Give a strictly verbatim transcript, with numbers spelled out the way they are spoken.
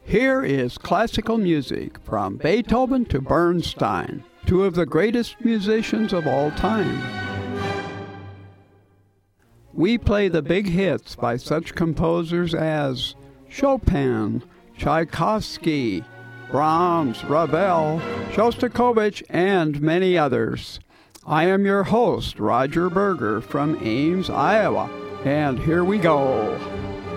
Here is classical music from Beethoven to Bernstein, two of the greatest musicians of all time. We play the big hits by such composers as Chopin, Tchaikovsky, Brahms, Ravel, Shostakovich, and many others. I am your host, Roger Berger, from Ames, Iowa, and here we go.